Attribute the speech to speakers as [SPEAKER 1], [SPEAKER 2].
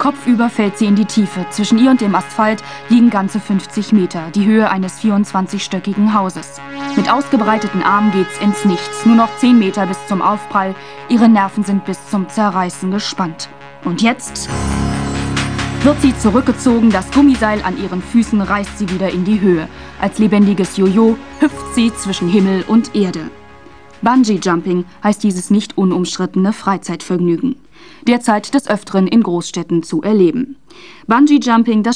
[SPEAKER 1] Kopfüber fällt sie in die Tiefe. Zwischen ihr und dem Asphalt liegen ganze 50 Meter, die Höhe eines 24-stöckigen Hauses. Mit ausgebreiteten Armen geht's ins Nichts. Nur noch 10 Meter bis zum Aufprall. Ihre Nerven sind bis zum Zerreißen gespannt. Und jetzt wird sie zurückgezogen, das Gummiseil an ihren Füßen reißt sie wieder in die Höhe. Als lebendiges Jojo hüpft sie zwischen Himmel und Erde. Bungee-Jumping heißt dieses nicht unumstrittene Freizeitvergnügen. Derzeit des Öfteren in Großstädten zu erleben. Bungee-Jumping, das